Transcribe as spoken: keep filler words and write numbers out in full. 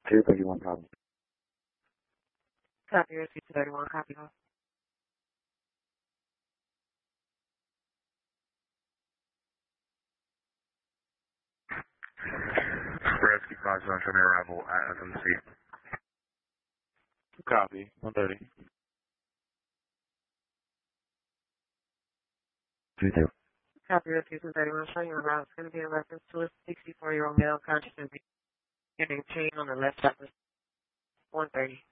two thirty-one problem. Copy, receipt two thirty-one, copy. Rescue five seven, show me arrival at F M C. Copy, one thirty. two thirty. Copy, receipt two thirty-one, showing you around. It's going to be in reference to a sixty-four-year-old male conscious and getting chain on the left side of one thirty.